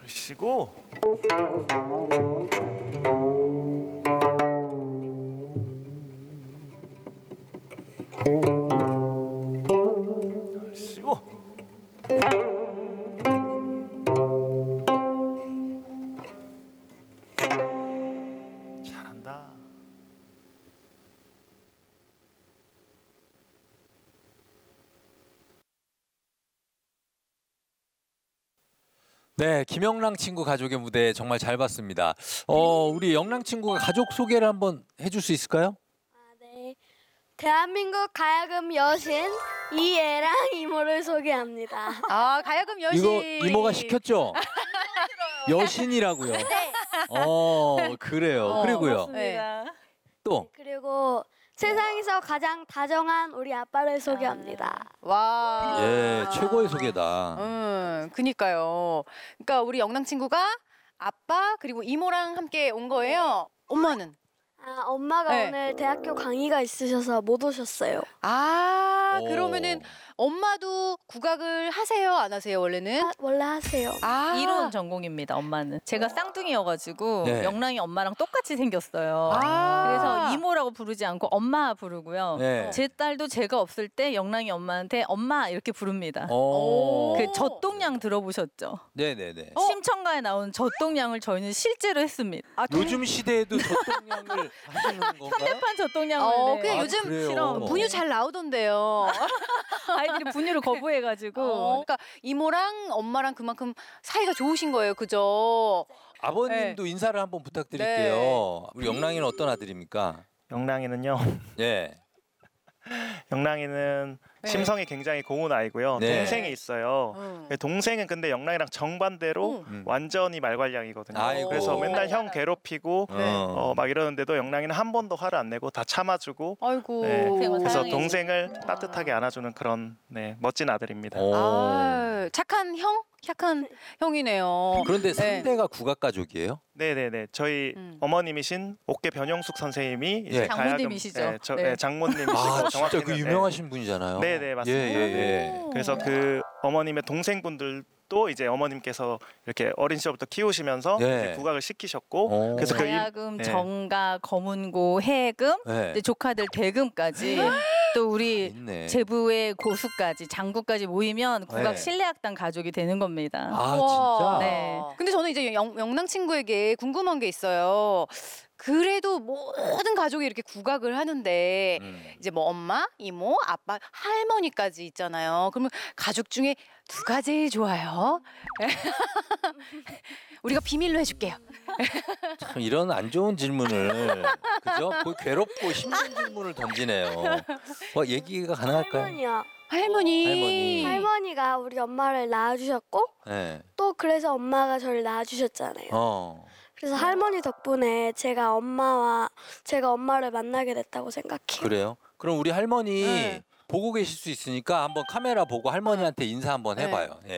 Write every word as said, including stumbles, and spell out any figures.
쉬고. 쉬고. 잘한다. 네, 김영랑 친구 가족의 무대 정말 잘 봤습니다. 어, 우리 영랑 친구가 가족 소개를 한번 해줄 수 있을까요? 아, 네. 대한민국 가야금 여신 이애랑 이모를 소개합니다. 아, 가야금 여신. 이거 이모가 시켰죠? 여신이라고요. 네. 어, 그래요. 어, 그리고요. 네. 또 그리고 세상에서 가장 다정한 우리 아빠를 소개합니다. 와. 예, 최고의 소개다. 음, 그니까요. 그러니까 우리 영랑 친구가 아빠 그리고 이모랑 함께 온 거예요. 엄마는? 아, 엄마가 네. 오늘 대학교 강의가 있으셔서 못 오셨어요. 아, 오. 그러면은 엄마도 국악을 하세요? 안 하세요, 원래는? 아, 원래 하세요. 아, 이론 전공입니다. 엄마는 제가 쌍둥이여가지고 네. 영랑이 엄마랑 똑같이 생겼어요. 아. 그래서 이모라고 부르지 않고 엄마 부르고요. 네. 제 딸도 제가 없을 때 영랑이 엄마한테 엄마 이렇게 부릅니다. 어. 그 젖동양 들어보셨죠? 네네네. 심청가에 나온 젖동양을 저희는 실제로 했습니다. 아, 동- 요즘 시대에도 젖동량을 하시는 건가요? 현대판 젖동양을 어, 네. 그냥 아, 요즘 그래요? 실험. 분유 잘 나오던데요. 아이들이 분유를 거부해가지고 어, 그러니까 이모랑 엄마랑 그만큼 사이가 좋으신 거예요, 그죠? 아버님도 인사를 한번 부탁드릴게요. 네. 우리 영랑이는 어떤 아들입니까? 영랑이는요. 예. 영랑이는 네. 심성이 굉장히 고운 아이고요. 네. 동생이 있어요. 음. 동생은 근데 영랑이랑 정반대로 음. 완전히 말괄량이거든요. 아이고. 그래서 맨날 형 괴롭히고 네. 어, 막 이러는데도 영랑이는 한 번도 화를 안 내고 다 참아주고 아이고. 네. 동생은 그래서 사랑해주고. 동생을 따뜻하게 안아주는 그런 네, 멋진 아들입니다. 오. 아, 착한 형? 착한 형이네요. 그런데 네. 상대가 국악 가족이에요? 네네네. 저희 음. 어머님이신 옥계 변영숙 선생님이 이제 예. 장모님이시죠? 가야금, 네, 저, 네. 네, 장모님이시고 아, 진짜 그 정확히는, 유명하신 분이잖아요. 네네, 맞습니다. 예, 예, 예. 오. 그래서 그 어머님의 동생분들도 이제 어머님께서 이렇게 어린 시절부터 키우시면서 네. 이제 국악을 시키셨고 오. 그래서 그 임- 가야금, 네. 정가, 검은고, 해금, 네. 내 조카들 대금까지 또 우리 있네. 제부의 고수까지 장구까지 모이면 국악 네. 실내악단 가족이 되는 겁니다. 아, 우와. 진짜? 네. 근데 저는 이제 영, 영랑 친구에게 궁금한 게 있어요. 그래도 모든 가족이 이렇게 국악을 하는데 음. 이제 뭐 엄마, 이모, 아빠, 할머니까지 있잖아요. 그러면 가족 중에 누가 제일 좋아요? 우리가 비밀로 해줄게요. 참 이런 안 좋은 질문을 그죠? 거의 괴롭고 힘든 질문을 던지네요. 어, 얘기가 가능할까요? 할머니요. 할머니. 할머니. 할머니가 우리 엄마를 낳아주셨고 네. 또 그래서 엄마가 저를 낳아주셨잖아요. 어. 그래서 할머니 덕분에 제가 엄마와 제가 엄마를 만나게 됐다고 생각해요. 그래요? 그럼 우리 할머니 네. 보고 계실 수 있으니까 한번 카메라 보고 할머니한테 인사 한번 네. 해봐요. 예.